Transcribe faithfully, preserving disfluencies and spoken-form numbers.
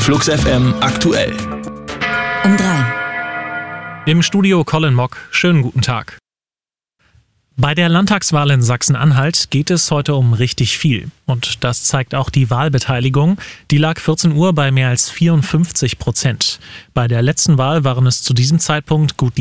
Flux F M aktuell. Um drei. Im Studio Colin Mock. Schönen guten Tag. Bei der Landtagswahl in Sachsen-Anhalt geht es heute um richtig viel. Und das zeigt auch die Wahlbeteiligung. Die lag vierzehn Uhr bei mehr als vierundfünfzig Prozent. Bei der letzten Wahl waren es zu diesem Zeitpunkt gut